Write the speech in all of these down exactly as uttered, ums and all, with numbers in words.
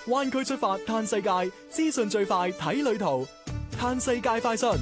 灣區出發嘆世界，資訊最快睇旅途，嘆世界快訊。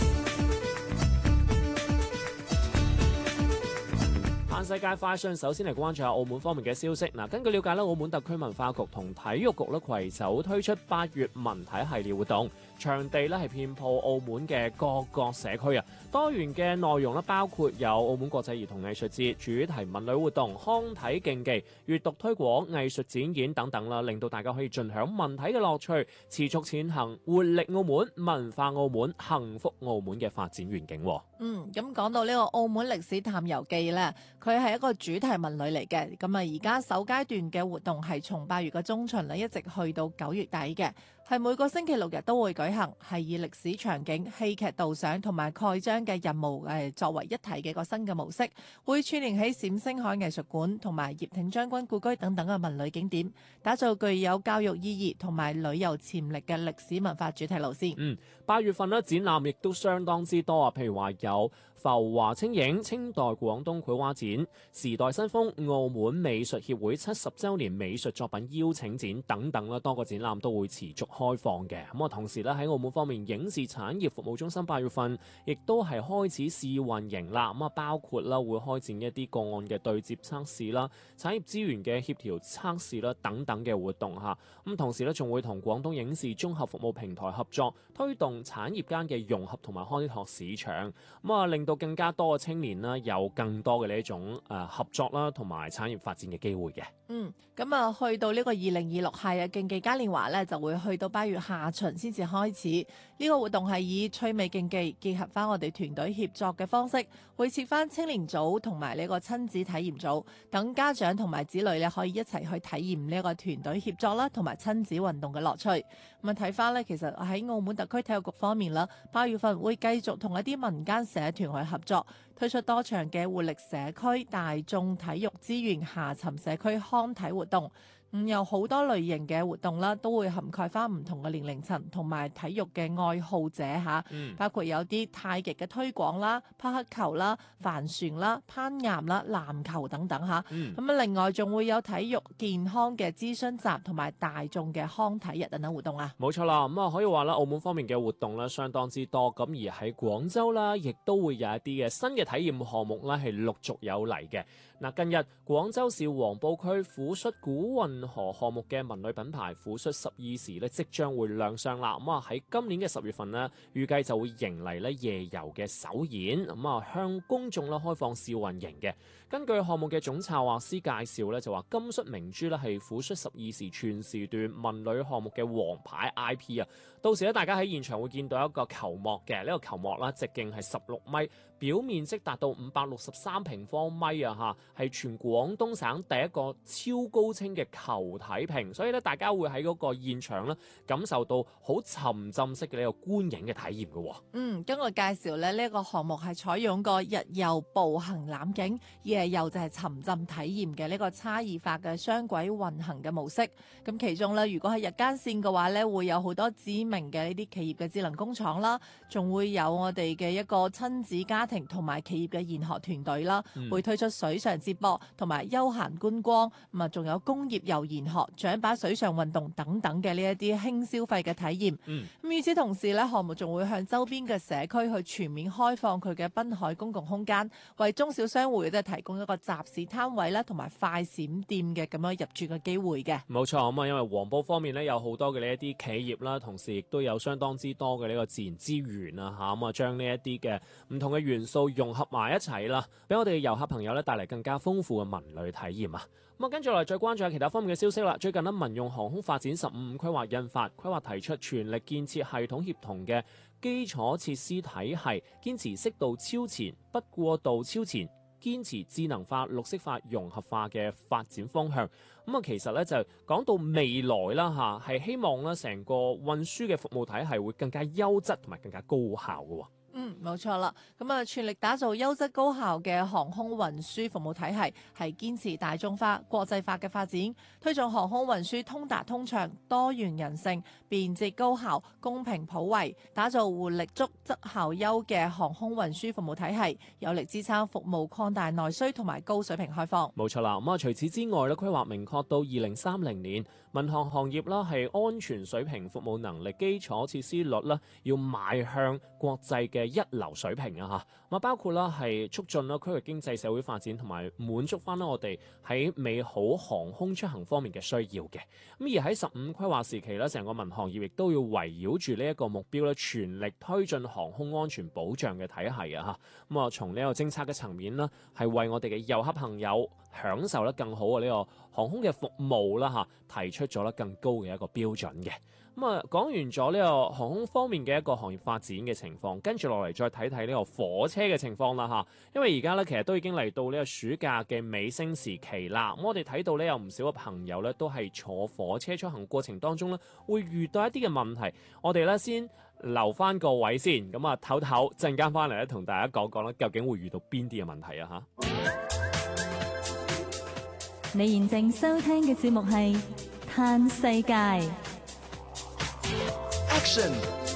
嘆世界快訊，首先嚟關注下澳門方面嘅消息。嗱，根據了解咧，澳門特區文化局同體育局咧攜手推出八月文體系列活動，場地咧係遍佈澳門嘅各個社區啊。多元嘅內容咧包括有澳門國際兒童藝術節、主題文旅活動、康體競技、閱讀推廣、藝術展演等等啦，令到大家可以盡享文體嘅樂趣，持續前行，活力澳門、文化澳門、幸福澳門嘅發展願景。 嗯，咁講到呢個澳門歷史探遊記咧，佢係一個主題文旅嚟嘅。咁啊，而家首階段嘅活動係從八月嘅中旬咧，一直去到九月底嘅，係每個星期六日都會舉行，係以歷史場景、戲劇導賞同埋蓋章嘅任務誒作為一體嘅一個新嘅模式，會串聯起冼星海藝術館同埋葉挺將軍故居等等嘅文旅景點，打造具有教育意義同埋旅遊潛力嘅歷史文化主題路線。 嗯，八月份咧展覽亦都相當之多啊，譬如話有浮華清影、清代廣東繪畫展、時代新風、澳門美術協會七十週年美術作品邀請展等等啦，多個展覽都會持續開放嘅。咁啊，同時咧喺澳門方面，影視產業服務中心八月份亦都係開始試運營啦。咁啊，包括啦會開展一啲個案嘅對接測試啦、產業資源嘅協調測試啦等等嘅活動嚇。咁同時咧仲會同廣東影視綜合服務平台合作，推動產業間嘅融合同埋開拓市場。咁啊，令到更加多嘅青年啦有更多嘅呢一種誒合作啦同埋產業發展嘅機會嘅。 嗯，咁啊，去到呢個二零二六夏日競技嘉年華咧，就會去到八月下旬先至開始。呢、這個活動係以趣味競技結合翻我哋團隊協作嘅方式，會設翻青年組同埋呢個親子體驗組，等家長同埋子女咧可以一齊去體驗呢個團隊協作啦，同埋親子運動嘅樂趣。咁啊，睇翻咧，其實喺澳門特區體育局方面啦，八月份會繼續同一啲民間社團去合作，推出多場嘅活力社區大眾體育資源下沉社區康體活動。嗯，有好多類型嘅活動啦，都會涵蓋翻唔同嘅年齡層同埋體育嘅愛好者嚇， 嗯、 包括有啲太極嘅推廣啦、匹克球啦、帆船啦、攀岩啦、籃球等等嚇。咁啊、嗯，另外仲會有體育健康嘅諮詢站同埋大眾嘅康體日等等活動啊。 冇錯啦，咁啊可以話啦，澳門方面嘅活動咧相當之多，咁而喺廣州啦，亦都會有一啲嘅新嘅體驗項目咧係陸續有嚟嘅。嗱，近日廣州市黃埔區撫恤古運河項目嘅文旅品牌撫恤十二時咧，即將會亮相啦。咁啊喺今年嘅十月份呢，預計就會迎嚟咧夜遊嘅首演，咁啊向公眾咧開放試運營嘅。根據項目嘅總策劃師介紹咧，就話金恤明珠咧係撫恤十二時全時段文旅項目嘅王牌 I P 啊。到時咧，大家喺現場會見到一個球幕嘅，呢、這個球幕啦直徑係十六米，表面積達到五百六十三平方米啊嚇。係全廣東省第一個超高清嘅球體屏，所以咧大家會喺嗰個現場咧感受到好沉浸式嘅呢個觀影嘅體驗嘅。 嗯，經過介紹咧，呢、這、一個項目係採用個日遊步行覽景，夜遊就係沉浸體驗嘅呢個差異化嘅雙軌運行嘅模式。咁其中咧，如果係日間線嘅話咧，會有好多知名嘅呢啲企業嘅智能工廠啦，仲會有我哋嘅一個親子家庭同埋企業嘅研學團隊啦，嗯、會推出水上接駁同埋休閒觀光，咁啊仲有工業遊研學、槳把水上運動等等嘅呢一啲輕消費嘅體驗。嗯，咁與此同時咧，項目仲會向周邊嘅社區去全面開放佢嘅濱海公共空間，為中小商戶都提供一個集市攤位啦，同埋快閃店嘅咁樣入住嘅機會嘅。 冇錯，咁啊，因為黃埔方面咧有好多嘅呢一啲企業啦，同時亦都有相當之多嘅呢個自然資源啊嚇，咁啊將呢一啲嘅唔同嘅元素融合埋一齊啦，俾我哋嘅遊客朋友咧帶嚟更加豐富嘅文旅體驗啊！咁啊，跟住落嚟再關注下其他方面嘅消息啦。最近呢，民用航空發展十五五規劃印發，規劃提出全力建設系統協同嘅基礎設施體系，堅持適度超前，不過度超前，堅持智能化、綠色化、融合化嘅發展方向。咁啊，其實咧就講到未來啦嚇，係希望咧成個運輸嘅服務體系會更加優質同埋更加高效嘅。 嗯，冇錯啦。咁啊，全力打造優質高效嘅航空運輸服務體系，係堅持大眾化、國際化嘅發展，推進航空運輸通達通暢、多元人性、便捷高效、公平普惠，打造活力足、質效優嘅航空運輸服務體系，有力支撐服務擴大內需同埋高水平開放。 冇錯啦。咁啊，除此之外咧，規劃明確到二零三零年，民航行業啦係安全水平、服務能力、基礎設施率啦，要邁向國際嘅一流水平啊！嚇咁啊，包括啦係促進啦區域經濟社會發展，同埋滿足翻啦我哋喺美好航空出行方面嘅需要嘅。咁而喺十五規劃時期咧，成個民航業亦都要圍繞住呢一個目標咧，全力推進航空安全保障嘅體系啊！嚇咁啊，從呢個政策嘅層面啦，係為我哋嘅遊客朋友享受得更好嘅呢個航空嘅服務啦嚇，提出咗咧更高嘅一個標準嘅。咁啊，講完咗呢個航空方面嘅一個行業發展嘅情況，跟住落嚟再睇睇呢個火車嘅情況啦嚇。因為而家咧其實都已經嚟到呢個暑假嘅尾聲時期啦。咁我哋睇到咧有唔少嘅朋友咧都係坐火車出行過程當中咧會遇到一啲嘅問題。我哋咧先留翻個位先，咁啊唞唞陣間翻嚟咧同大家講講咧究竟會遇到邊啲嘅問題啊嚇。 你現正收聽嘅節目係《嘆世界》。 Action！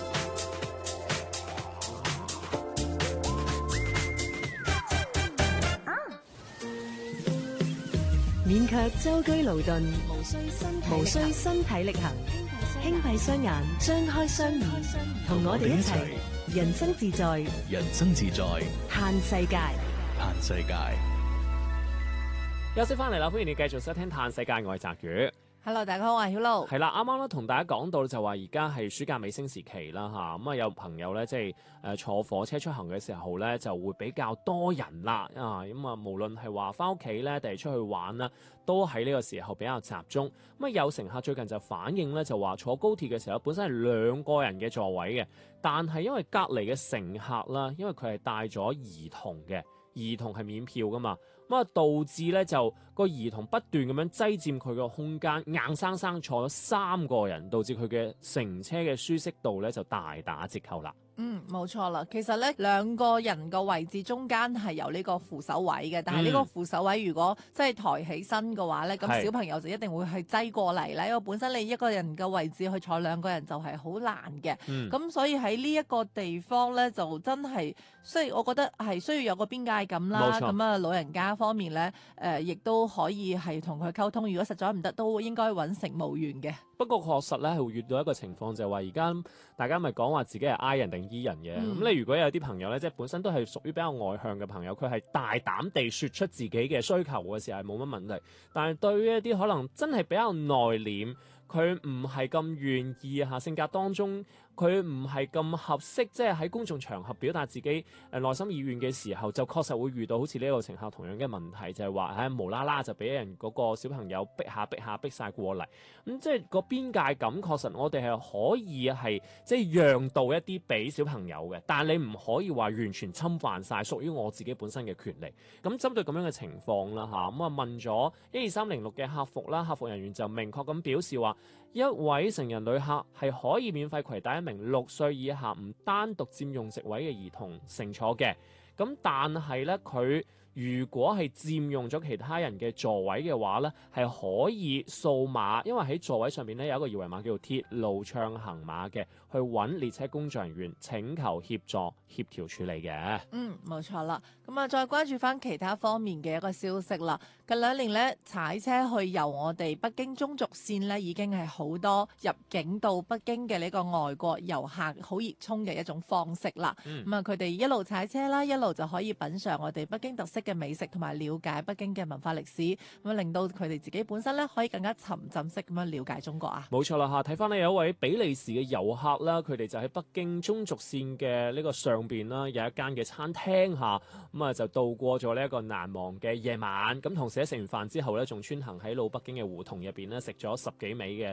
勉強舟車勞頓， 無需身體無需身體力行，輕閉雙眼，張開雙耳，同我哋一齊人生自在， 人生自在， 嘆世界， 嘆世界。 休息翻嚟啦，歡迎你繼續收聽《嘆世界》，我係澤宇。 Hello， 大家好，我係曉露。 係啦，啱啱咧同大家講到就話而家係暑假尾聲時期啦嚇，咁啊有朋友咧即係誒坐火車出行嘅時候咧就會比較多人啦啊，咁啊無論係話翻屋企咧定係出去玩啦，都喺呢個時候比較集中。咁啊有乘客最近就反映咧就話坐高鐵嘅時候本身係兩個人嘅座位嘅，但係因為隔離嘅乘客啦，因為佢係帶咗兒童嘅，兒童係免票噶嘛。咁啊，導致咧就個兒童不斷咁樣擠佔佢個空間，硬生生坐咗三個人，導致佢嘅乘車嘅舒適度咧就大打折扣啦。 嗯，冇錯啦。其實咧兩個人個位置中間係有呢個扶手位嘅，但係呢個扶手位如果即係抬起身嘅話咧，咁、嗯、小朋友就一定會係擠過嚟啦。因為本身你一個人嘅位置去坐兩個人就係好難嘅。咁、嗯、所以喺呢一個地方咧就真係，所以我覺得係需要有個邊界感啦。咁啊，老人家方面咧，誒、呃、亦都可以係同佢溝通。如果實在唔得，都應該揾乘務員嘅。 不過確實咧係會遇到一個情況，就係話而家大家咪講話自己係 I 人定 E 人嘅。咁、嗯、你如果有啲朋友咧，即係本身都係屬於比較外向嘅朋友，佢係大膽地説出自己嘅需求嘅時候係冇乜問題。但係對於一啲可能真係比較內斂，佢唔係咁願意嚇，性格當中佢唔係咁合適，即係喺公眾場合表達自己誒內心意願嘅時候，就確實會遇到好似呢個乘客同樣嘅問題，就係話唉無啦啦就俾人嗰個小朋友逼下逼下逼晒過嚟，咁、嗯、即係個邊界感確實我哋係可以係即係讓渡一啲俾小朋友嘅，但係你唔可以話完全侵犯晒屬於我自己本身嘅權利。咁針對咁樣嘅情況啦嚇，咁啊問咗一二三零六嘅客服啦，客服人員就明確咁表示話，一位成人旅客係可以免費攜帶一名六歲以下唔單獨佔用席位嘅兒童乘坐嘅，咁但係咧佢如果係佔用咗其他人嘅座位嘅話咧，係可以掃碼，因為喺座位上面咧有一個二維碼叫做鐵路暢行碼嘅，去揾列車工作人員請求協助協調處理嘅。嗯， 冇錯啦。咁啊，再關注翻其他方面嘅一個消息啦。近兩年咧，踩車去由我哋北京中軸線咧，已經係好多入境到北京嘅呢個外國遊客好熱衷嘅一種方式啦。咁啊、嗯，佢哋一路踩車啦，一路就可以品嚐我哋北京特色嘅美食，同埋了解北京嘅文化歷史，咁啊令到佢哋自己本身咧可以更加沉浸式咁樣了解中國啊。 冇錯啦嚇，睇翻咧有一位比利時嘅遊客啦，佢哋就喺北京中軸線嘅呢個上邊啦，有一間嘅餐廳嚇，咁啊就度過咗呢一個難忘嘅夜晚。咁同時喺食完飯之後咧，仲穿行喺老北京嘅胡同入邊咧，食咗十幾味嘅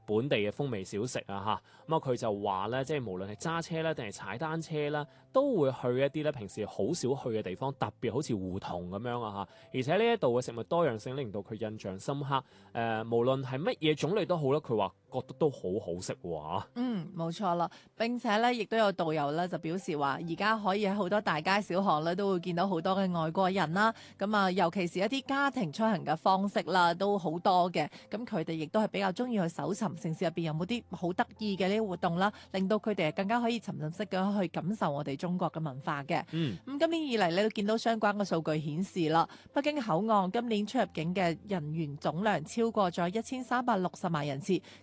本地嘅風味小食啊嚇。咁啊佢就話咧，即係無論係揸車啦定係踩單車啦，都會去一啲咧平時好少去嘅地方，特別好似胡同咁樣啊嚇。而且呢一度嘅食物多樣性令到佢印象深刻。誒、呃，無論係乜嘢種類都好啦，佢話覺得都好好食喎。 嗯，冇錯啦。並且咧，亦都有導遊咧就表示話，而家可以喺好多大街小巷咧都會見到好多嘅外國人啦。咁啊，尤其是一啲家庭出行嘅方式啦，都好多嘅。咁佢哋亦都係比較中意去搜尋城市入邊有冇啲好得意嘅呢啲活動啦，令到佢哋更加可以沉浸式咁去感受我哋中國嘅文化嘅。 嗯， 咁今年以嚟，你都見到相關嘅數據顯示啦，北京口岸今年出入境嘅人員總量超過咗一千三百六十萬人次，